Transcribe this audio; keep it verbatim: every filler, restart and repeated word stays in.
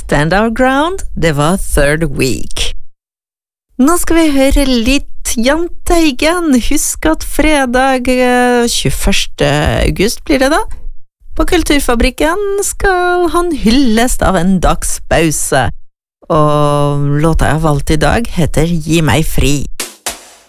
Stand Our Ground, det var Third Week. Nå skal vi høre litt Jahn Teigen. Husk at fredag tjueførste august blir det da. På Kulturfabrikken skal han hylles av en dagspause. Og låta jeg har valgt i dag heter Gi meg fri.